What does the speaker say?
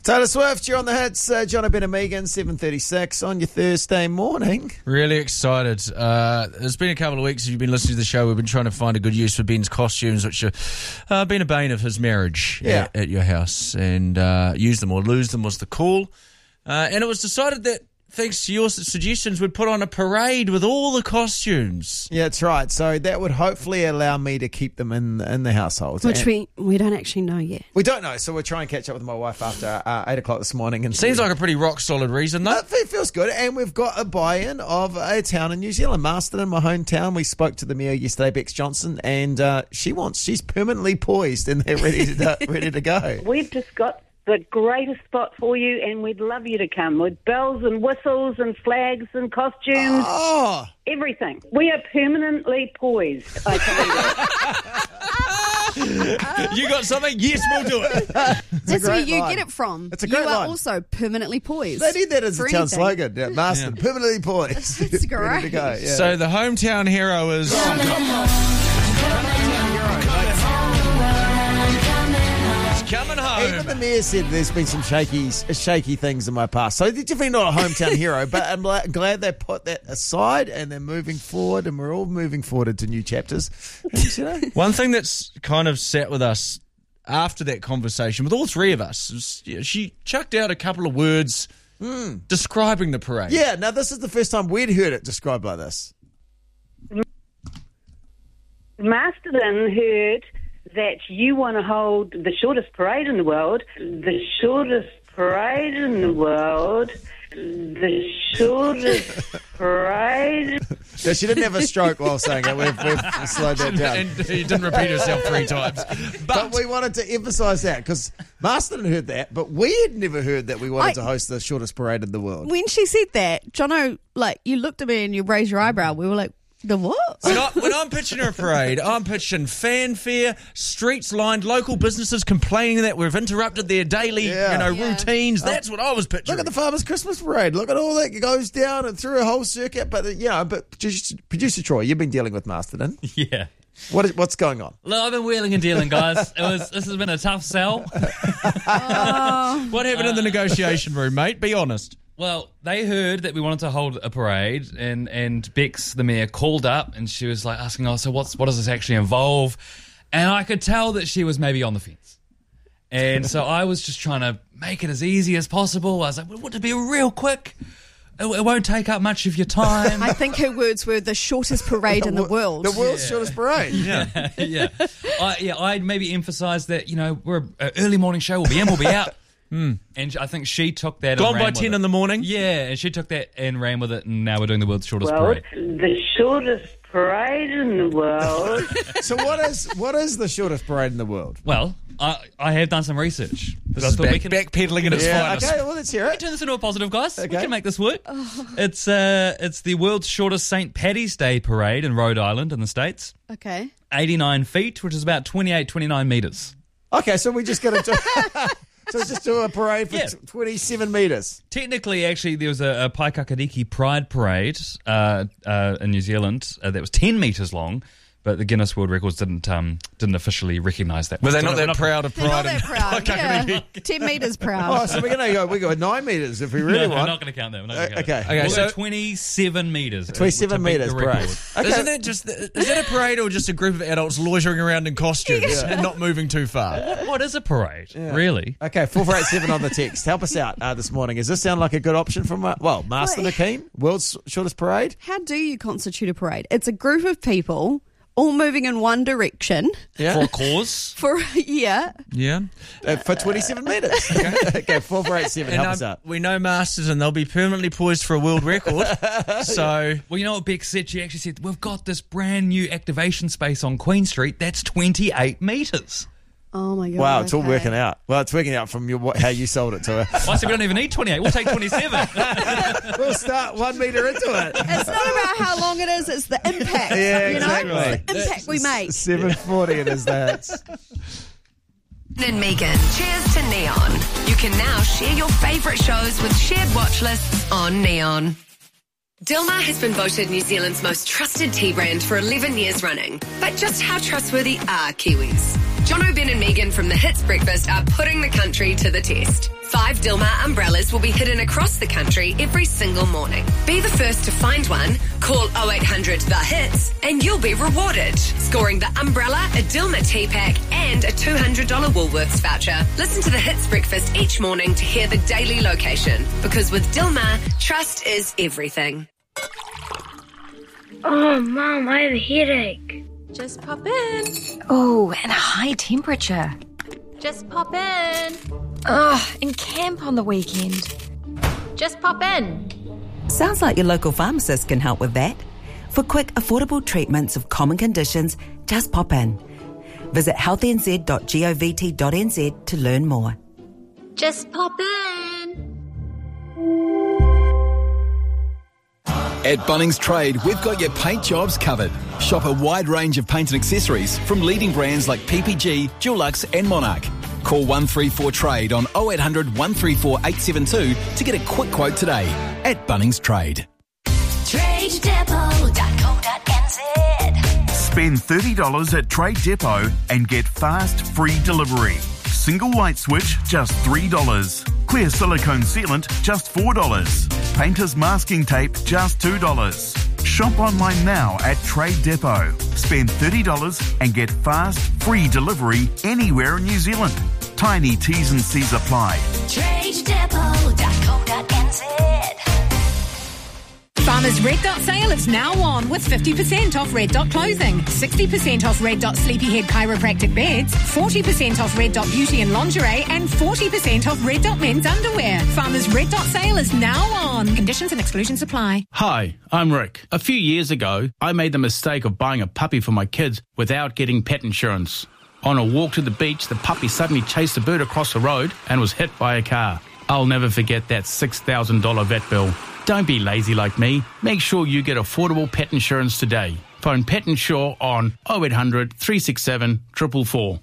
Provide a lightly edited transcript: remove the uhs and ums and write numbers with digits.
Taylor Swift, you're on the hits. John Ben and Megan, 7:36 on your Thursday morning. Really excited. It's been a couple of weeks. If you've been listening to the show, we've been trying to find a good use for Ben's costumes, which have been a bane of his marriage at your house. And use them or lose them was the call. And it was decided that, thanks to your suggestions, we'd put on a parade with all the costumes. Yeah, that's right. So that would hopefully allow me to keep them in the household. Which we don't actually know yet. We don't know, so we'll try and catch up with my wife after 8 o'clock this morning. And Seems like a pretty rock-solid reason, though. It feels good, and we've got a buy-in of a town in New Zealand, Masterton, my hometown. We spoke to the mayor yesterday, Bex Johnson, and she's permanently poised and they're ready to go. We've just got the greatest spot for you, and we'd love you to come with bells and whistles and flags and costumes. Oh! Everything. We are permanently poised, I tell you. You got something? Yes, we'll do it. That's where you get it from. It's a great You line. are also permanently poised. They need that as a for town anything. slogan. Yeah, Masterton, permanently poised. That's great. Ready to go, yeah. So the hometown hero is... coming home. Even the mayor said there's been some shaky things in my past. So they're definitely not a hometown hero, but I'm glad they put that aside and they're moving forward, and we're all moving forward into new chapters. You know? One thing that's kind of sat with us after that conversation with all three of us is she chucked out a couple of words describing the parade. Yeah, now this is the first time we'd heard it described like this. Masterton heard that you want to hold the shortest parade in the world. The shortest parade in the world. The shortest parade. No, she didn't have a stroke while saying it. We've slowed that down. And he didn't repeat herself 3 times. But we wanted to emphasise that because Masterton heard that, but we had never heard that we wanted to host the shortest parade in the world. When she said that, Jono, you looked at me and you raised your eyebrow. We were like, the what? When I'm pitching a parade, I'm pitching fanfare, streets lined, local businesses complaining that we've interrupted their daily routines. That's what I was picturing. Look at the Farmers' Christmas Parade. Look at all that goes down and through a whole circuit. But Producer Troy, you've been dealing with Masterton. Yeah. What's going on? Look, I've been wheeling and dealing, guys. This has been a tough sell. What happened in the negotiation room, mate? Be honest. Well, they heard that we wanted to hold a parade, and Bex, the mayor, called up and she was like asking, so what does this actually involve? And I could tell that she was maybe on the fence. And so I was just trying to make it as easy as possible. I was like, would it be real quick? It won't take up much of your time. I think her words were the shortest parade in the world. The world's shortest parade. Yeah. I'd maybe emphasise that, we're an early morning show. We'll be in, we'll be out. And I think she took that Gone and ran by with 10 it. in the morning? Yeah, and she took that and ran with it, and now we're doing the world's shortest Well, parade. the shortest parade in the world. So what is the shortest parade in the world? Well, I have done some research. This is backpedaling at its finest. Okay, well, let's hear We it. can turn this into a positive, guys. Okay. We can make this work. It's the world's shortest St. Paddy's Day parade in Rhode Island in the States. Okay. 89 feet, which is about 29 metres. Okay, so we just got to do... So just do a parade for 27 metres. Technically, actually, there was a Paikakariki Pride Parade in New Zealand that was 10 metres long, but the Guinness World Records didn't officially recognise that. Were they not that proud of They're not pride? that proud. Yeah. 10 metres proud. Oh, so we're going to go... We got 9 metres if we really We're want. not going to count that. We're not gonna count Okay. that. Okay, We'll so go 27 metres. 27 to beat metres the parade. record. Okay. Isn't that is that a parade or just a group of adults loitering around in costumes and not moving too far? What is a parade, really? Okay, 4487 on the text. Help us out this morning. Does this sound like a good option from, Master Akeem, world's shortest parade? How do you constitute a parade? It's a group of people all moving in one direction Yeah. For a cause? for Yeah. For 27 metres. Okay, 4487, help us out. We know Masters and they'll be permanently poised for a world record. So Well, you know what Beck said? She actually said, we've got this brand new activation space on Queen Street. That's 28 metres. Oh my God. Wow, it's all okay. working out. Well, it's working out from how you sold it to her. I said we don't even need 28. We'll take 27. We'll start 1 metre into it. It's not about how long it is, it's the impact. Yeah, you exactly. know? It's the impact we make. 7:40 it is that. And Megan, cheers to Neon. You can now share your favourite shows with shared watch lists on Neon. Dilmah has been voted New Zealand's most trusted tea brand for 11 years running. But just how trustworthy are Kiwis? Jono, Ben and Megan from the Hits Breakfast are putting the country to the test. 5 Dilmah umbrellas will be hidden across the country every single morning. Be the first to find one, call 0800 The Hits, and you'll be rewarded. Scoring the umbrella, a Dilmah tea pack, and a $200 Woolworths voucher. Listen to the Hits Breakfast each morning to hear the daily location. Because with Dilmah, trust is everything. Oh, Mum, I have a headache. Just pop in. Oh, and a high temperature. Just pop in. Oh, and camp on the weekend. Just pop in. Sounds like your local pharmacist can help with that. For quick, affordable treatments of common conditions, just pop in. Visit healthynz.govt.nz to learn more. Just pop in. At Bunnings Trade, we've got your paint jobs covered. Shop a wide range of paint and accessories from leading brands like PPG, Dulux and Monarch. Call 134 Trade on 0800 134 872 to get a quick quote today. At Bunnings Trade. TradeDepot.co.nz. Spend $30 at Trade Depot and get fast, free delivery. Single light switch, just $3. Clear silicone sealant, just $4. Painter's masking tape, just $2. Shop online now at Trade Depot. Spend $30 and get fast, free delivery anywhere in New Zealand. Tiny T's and C's apply. TradeDepot.co.nz. Farmers Red Dot sale is now on with 50% off Red Dot clothing, 60% off Red Dot Sleepyhead chiropractic beds, 40% off Red Dot beauty and lingerie, and 40% off Red Dot men's underwear. Farmers Red Dot sale is now on. Conditions and exclusions apply. Hi, I'm Rick. A few years ago, I made the mistake of buying a puppy for my kids without getting pet insurance. On a walk to the beach, the puppy suddenly chased a bird across the road and was hit by a car. I'll never forget that $6,000 vet bill. Don't be lazy like me. Make sure you get affordable pet insurance today. Phone Pet Insure on 0800 367 444.